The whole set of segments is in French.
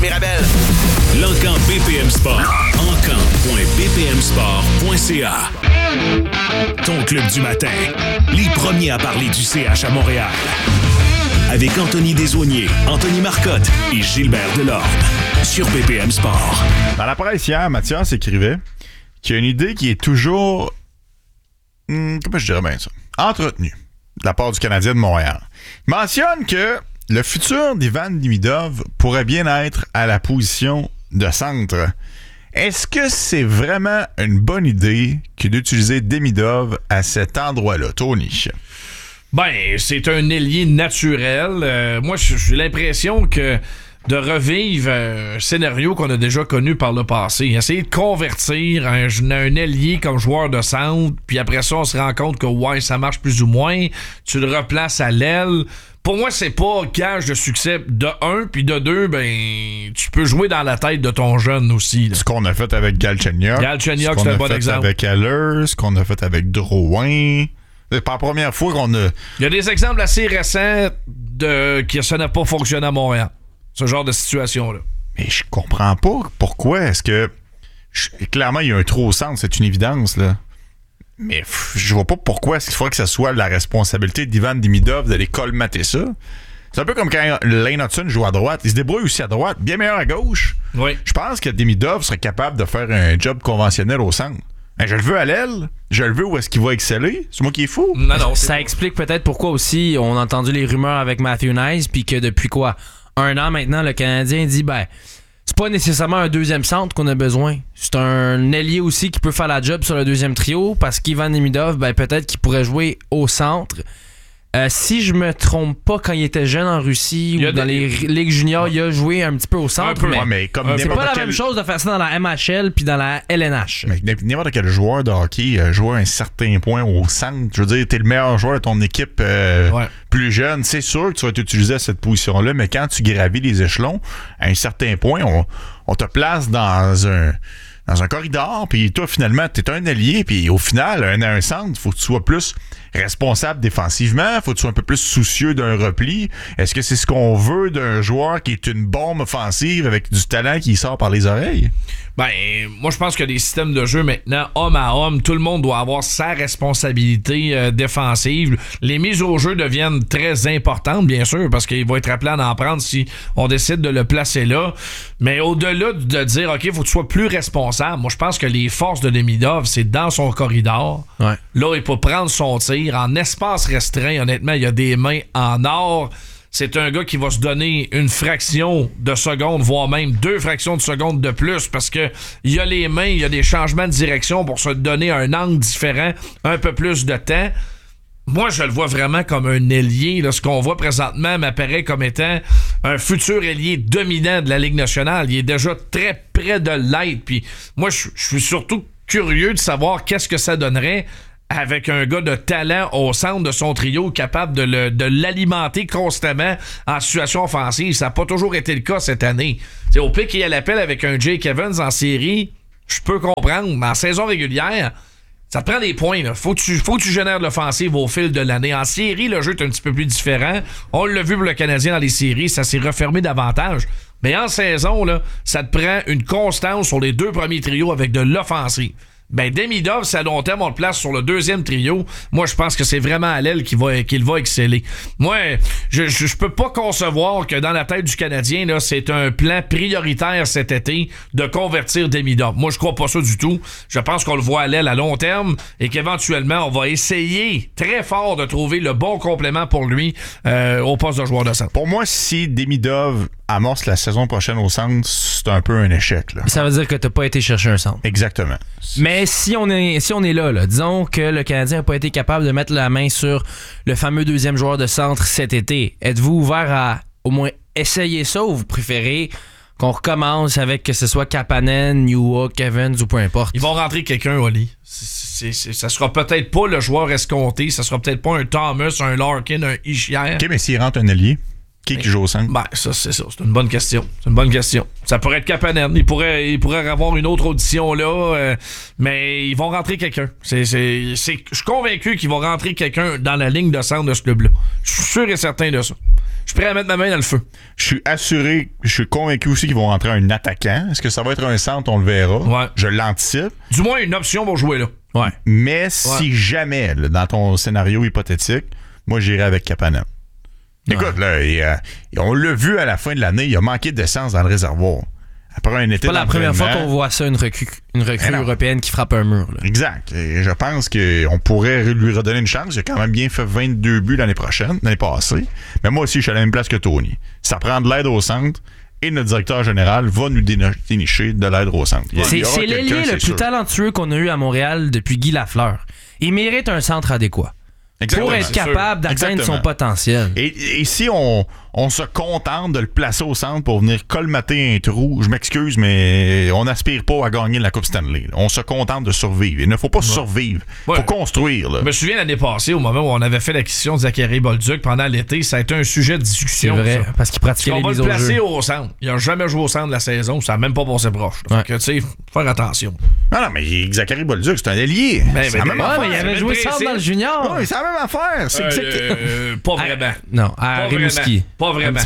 Mirabel. L'Encan BPM Sport. Encan.bpmsport.ca. Ton club du matin. Les premiers à parler du CH à Montréal. Avec Anthony Desaulniers, Anthony Marcotte et Gilbert Delorme. Sur BPM Sport. Dans la presse hier, Mathias écrivait qu'il y a une idée qui est toujours... comment je dirais bien ça? Entretenue de la part du Canadien de Montréal. Il mentionne que le futur d'Ivan Demidov pourrait bien être à la position de centre. Est-ce que c'est vraiment une bonne idée que d'utiliser Demidov à cet endroit-là, Tony? Ben, c'est un ailier naturel. Moi, j'ai l'impression que de revivre un scénario qu'on a déjà connu par le passé. Essayer de convertir un ailier comme joueur de centre, puis après ça, on se rend compte que ouais, ça marche plus ou moins. Tu le replaces à l'aile. Pour moi, c'est pas gage de succès de 1, puis de 2, ben, tu peux jouer dans la tête de ton jeune aussi. Là. Ce qu'on a fait avec Galchenyuk. Galchenyuk, c'est un bon exemple. Ce qu'on a fait avec Haller, ce qu'on a fait avec Drouin. C'est pas la première fois qu'on a... Il y a des exemples assez récents que ça n'a pas fonctionné à Montréal. Ce genre de situation-là. Mais je comprends pas pourquoi. Est-ce que... clairement, il y a un trou au centre, c'est une évidence, là. Mais je vois pas pourquoi est-ce qu'il faudrait que ce soit la responsabilité d'Ivan Demidov d'aller colmater ça. C'est un peu comme quand Lane Hudson joue à droite. Il se débrouille aussi à droite, bien meilleur à gauche. Oui. Je pense que Demidov serait capable de faire un job conventionnel au centre. Ben, je le veux à l'aile. Je le veux où est-ce qu'il va exceller. C'est moi qui est fou. Non, ça explique peut-être pourquoi aussi on a entendu les rumeurs avec Matthew Nice, puis que depuis quoi? 1 an maintenant, le Canadien dit c'est pas nécessairement un deuxième centre qu'on a besoin. C'est un ailier aussi qui peut faire la job sur le deuxième trio, parce qu'Ivan Demidov, peut-être qu'il pourrait jouer au centre. Si je me trompe pas, quand il était jeune en Russie ou dans les ligues juniors, il a joué un petit peu au centre. Mais comme c'est pas la même chose de faire ça dans la MHL puis dans la LNH. Mais n'importe quel joueur de hockey joue à un certain point au centre. Je veux dire, t'es le meilleur joueur de ton équipe plus jeune. C'est sûr que tu vas être utilisé à cette position-là, mais quand tu gravis les échelons, à un certain point, on te place dans un corridor, puis toi, finalement, t'es un allié, puis au final, un centre, il faut que tu sois plus responsable défensivement, faut que tu sois un peu plus soucieux d'un repli. Est-ce que c'est ce qu'on veut d'un joueur qui est une bombe offensive avec du talent qui sort par les oreilles? Ben, moi, je pense que les systèmes de jeu, maintenant, homme à homme, tout le monde doit avoir sa responsabilité défensive. Les mises au jeu deviennent très importantes, bien sûr, parce qu'il va être appelé à en prendre si on décide de le placer là. Mais au-delà de dire, OK, faut que tu sois plus responsable, moi, je pense que les forces de Demidov, c'est dans son corridor. Ouais. Là, il peut prendre son tir en espace restreint. Honnêtement, il y a des mains en or. C'est un gars qui va se donner une fraction de seconde, voire même 2 fractions de seconde de plus, parce que il y a les mains, il y a des changements de direction pour se donner un angle différent, un peu plus de temps. Moi, je le vois vraiment comme un ailier. Là, ce qu'on voit présentement m'apparaît comme étant un futur ailier dominant de la Ligue nationale. Il est déjà très près de l'être. Puis moi, je suis surtout curieux de savoir qu'est-ce que ça donnerait avec un gars de talent au centre de son trio capable de l'alimenter constamment en situation offensive. Ça n'a pas toujours été le cas cette année. T'sais, au pic qu'il y a l'appel avec un Jake Evans en série, je peux comprendre, mais en saison régulière, ça te prend des points. Là. Faut que tu génères de l'offensive au fil de l'année. En série, le jeu est un petit peu plus différent. On l'a vu pour le Canadien dans les séries, ça s'est refermé davantage. Mais en saison, là, ça te prend une constance sur les 2 premiers trios avec de l'offensive. Ben, Demidov, si à long terme on le place sur le 2e trio, moi je pense que c'est vraiment à l'aile qu'il va exceller. Moi, je peux pas concevoir que dans la tête du Canadien, là, c'est un plan prioritaire cet été de convertir Demidov. Moi, je crois pas ça du tout. Je pense qu'on le voit à l'aile à long terme et qu'éventuellement, on va essayer très fort de trouver le bon complément pour lui au poste de joueur de centre. Pour moi, si Demidov amorce la saison prochaine au centre, c'est un peu un échec. Là. Ça veut dire que t'as pas été chercher un centre. Exactement. Mais si on est là, disons que le Canadien n'a pas été capable de mettre la main sur le fameux 2e joueur de centre cet été, êtes-vous ouvert à au moins essayer ça ou vous préférez qu'on recommence avec que ce soit Kapanen, Newhook, Evans ou peu importe? Ils vont rentrer quelqu'un, Oli. Ça sera peut-être pas le joueur escompté, ça sera peut-être pas un Thomas, un Larkin, un Hischier. OK, mais s'il rentre un allié, Qui joue au centre? Ben, ça, c'est ça. C'est une bonne question. Ça pourrait être Kapanen. Il pourrait avoir une autre audition là, mais ils vont rentrer quelqu'un. Je suis convaincu qu'ils vont rentrer quelqu'un dans la ligne de centre de ce club-là. Je suis sûr et certain de ça. Je suis prêt à mettre ma main dans le feu. Je suis convaincu aussi qu'ils vont rentrer un attaquant. Est-ce que ça va être un centre? On le verra. Ouais. Je l'anticipe. Du moins, une option pour jouer là. Ouais. Mais si jamais, là, dans ton scénario hypothétique, moi, j'irai avec Kapanen. Écoute, là, on l'a vu à la fin de l'année, il a manqué d'essence dans le réservoir. Après un été c'est pas la première fois qu'on voit ça, une recrue européenne qui frappe un mur. Là. Exact. Et je pense qu'on pourrait lui redonner une chance. Il a quand même bien fait 22 buts l'année passée. Mais moi aussi, je suis à la même place que Tony. Ça prend de l'aide au centre et notre directeur général va nous dénicher de l'aide au centre. C'est l'ailier le plus talentueux qu'on a eu à Montréal depuis Guy Lafleur. Il mérite un centre adéquat. Exactement. Pour être capable d'atteindre son potentiel. Et si on se contente de le placer au centre pour venir colmater un trou, je m'excuse, mais on n'aspire pas à gagner la Coupe Stanley. On se contente de survivre. Il ne faut pas survivre. Il faut construire. Là. Je me souviens l'année passée, au moment où on avait fait l'acquisition de Zachary Bolduc, pendant l'été, ça a été un sujet de discussion. C'est vrai, parce qu'il pratiquait les mises au jeu. On va le placer au centre. Il n'a jamais joué au centre de la saison. Ça n'a même pas passé proche. Donc, tu sais, faire attention. Non, mais Zachary Bolduc, c'est un ailier. Mais il avait joué centre dans le junior. Oui, c'est la même affaire. Pas vraiment. Non, à Rimouski. Pas vraiment.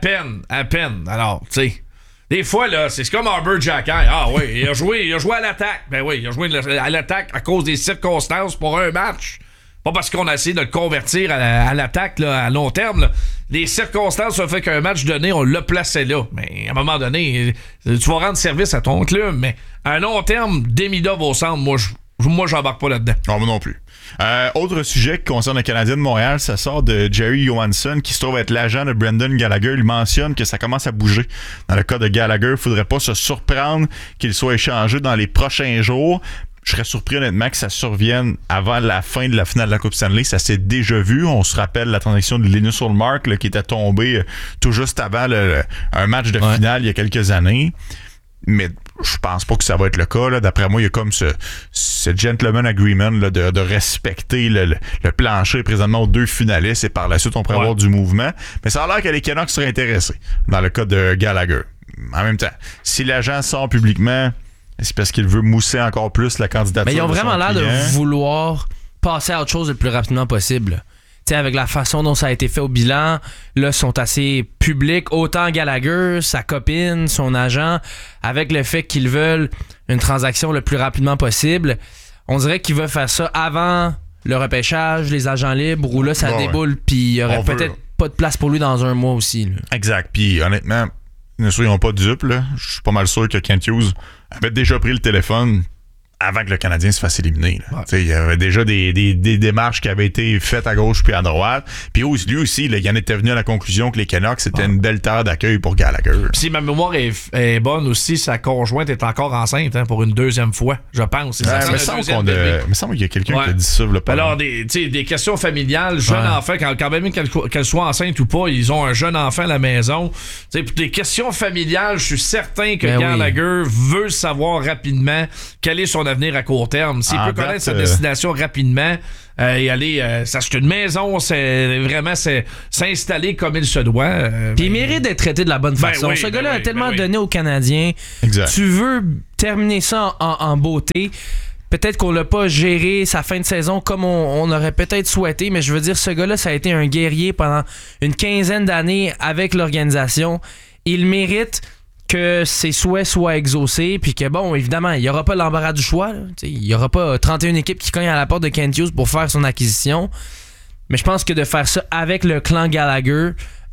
À peine. Alors, tu sais, des fois, là, c'est comme Arbor Jacquin. Ah oui, il a joué à l'attaque. Ben oui, il a joué à l'attaque à cause des circonstances pour un match. Pas parce qu'on a essayé de le convertir à l'attaque là, à long terme. Là. Les circonstances ont fait qu'un match donné, on l'a placé là. Mais à un moment donné, tu vas rendre service à ton club. Mais à long terme, Demidov au centre, moi, j'embarque pas là-dedans. Non, moi non plus. Autre sujet qui concerne le Canadien de Montréal, ça sort de Jerry Johansson, qui se trouve être l'agent de Brendan Gallagher. Il mentionne que ça commence à bouger. Dans le cas de Gallagher, il ne faudrait pas se surprendre qu'il soit échangé dans les prochains jours. Je serais surpris honnêtement que ça survienne avant la fin de la finale de la Coupe Stanley. Ça s'est déjà vu. On se rappelle la transaction de Linus Ullmark là, qui était tombé tout juste avant un match de finale il y a quelques années. Mais je pense pas que ça va être le cas. Là. D'après moi, il y a comme ce gentleman agreement là, de respecter le plancher présentement aux deux finalistes et par la suite, on pourrait avoir du mouvement. Mais ça a l'air que les Canucks seraient intéressés dans le cas de Gallagher. En même temps, si l'agent sort publiquement, c'est parce qu'il veut mousser encore plus la candidature. Mais ils ont vraiment l'air de vouloir passer à autre chose le plus rapidement possible. T'sais, avec la façon dont ça a été fait au bilan, là, sont assez publics. Autant Gallagher, sa copine, son agent, avec le fait qu'ils veulent une transaction le plus rapidement possible, on dirait qu'ils veulent faire ça avant le repêchage, les agents libres, où là, ça déboule, puis il y aurait peut-être pas de place pour lui dans un mois aussi. Là. Exact. Puis honnêtement, ne soyons pas dupes, là. Je suis pas mal sûr que Kent Hughes avait déjà pris le téléphone avant que le Canadien se fasse éliminer. Il y avait déjà des démarches qui avaient été faites à gauche puis à droite. Puis lui aussi, là, il en était venu à la conclusion que les Canucks, c'était une belle terre d'accueil pour Gallagher. Si ma mémoire est bonne aussi, sa conjointe est encore enceinte pour une deuxième fois, je pense. Il me semble qu'il y a quelqu'un qui a dit ça. Alors, des questions familiales, jeune enfant, quand même qu'elle soit enceinte ou pas, ils ont un jeune enfant à la maison. T'sais, pour des questions familiales, je suis certain que Gallagher veut savoir rapidement quel est son avenir à court terme. S'il peut connaître sa destination rapidement et aller s'acheter une maison, c'est vraiment s'installer comme il se doit. Puis il mérite d'être traité de la bonne façon. Ce gars-là a tellement donné aux Canadiens. Exact. Tu veux terminer ça en beauté. Peut-être qu'on l'a pas géré sa fin de saison comme on aurait peut-être souhaité, mais je veux dire, ce gars-là, ça a été un guerrier pendant une quinzaine d'années avec l'organisation. Il mérite que ses souhaits soient exaucés, puis que bon, évidemment, il n'y aura pas l'embarras du choix. Il n'y aura pas 31 équipes qui cognent à la porte de Kent Hughes pour faire son acquisition. Mais je pense que de faire ça avec le clan Gallagher,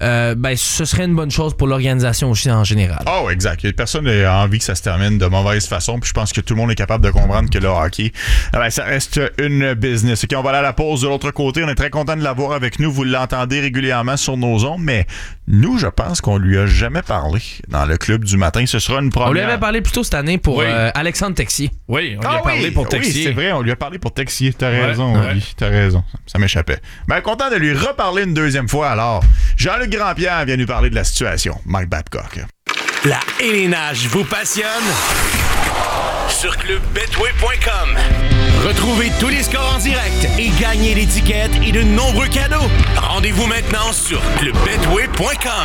ce serait une bonne chose pour l'organisation aussi en général. Oh, exact. Personne n'a envie que ça se termine de mauvaise façon. Puis je pense que tout le monde est capable de comprendre que le hockey, ça reste une business. OK, on va aller à la pause de l'autre côté. On est très content de l'avoir avec nous. Vous l'entendez régulièrement sur nos ondes, mais nous, je pense qu'on lui a jamais parlé dans le club du matin. Ce sera une première. On lui avait parlé plus tôt cette année pour Alexandre Texier. Oui, on lui a parlé pour Texier. Oui, c'est vrai, on lui a parlé pour Texier. T'as raison, Oli. T'as raison. Ça m'échappait. Content de lui reparler une deuxième fois alors. Jean-Luc Grandpierre vient nous parler de la situation. Mike Babcock. La élénage vous passionne? sur clubbetway.com. Retrouvez tous les scores en direct et gagnez des tickets et de nombreux cadeaux. Rendez-vous maintenant sur clubbetway.com.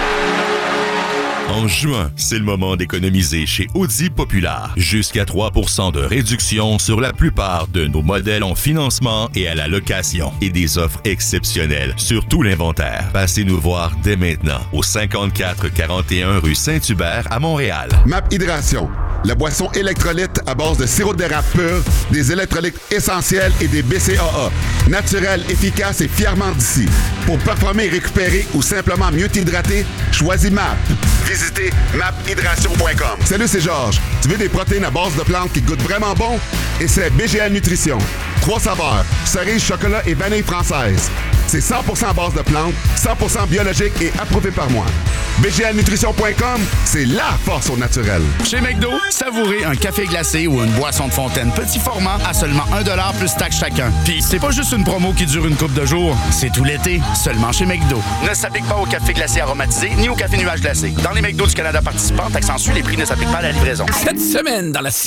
En juin, c'est le moment d'économiser chez Audi Popular. Jusqu'à 3% de réduction sur la plupart de nos modèles en financement et à la location. Et des offres exceptionnelles sur tout l'inventaire. Passez nous voir dès maintenant au 5441 rue Saint-Hubert à Montréal. MAP Hydration, la boisson électrolyte à base de sirop d'érable pur, des électrolytes essentiels et des BCAA. Naturel, efficace et fièrement d'ici. Pour performer et récupérer ou simplement mieux t'hydrater, choisis MAP. Visitez maphydration.com. Salut, c'est Georges. Tu veux des protéines à base de plantes qui goûtent vraiment bon? Et c'est BGL Nutrition. 3 saveurs, cerise, chocolat et vanille française. C'est 100% à base de plantes, 100% biologique et approuvé par moi. BGLnutrition.com, c'est la force au naturel. Chez McDo, savourez un café glacé ou une boisson de fontaine petit format à seulement 1$ plus taxe chacun. Puis c'est pas juste une promo qui dure une couple de jours, c'est tout l'été, seulement chez McDo. Ne s'applique pas au café glacé aromatisé ni au café nuage glacé. Dans les McDo du Canada participants, taxe en su, les prix ne s'appliquent pas à la livraison. Cette semaine, dans la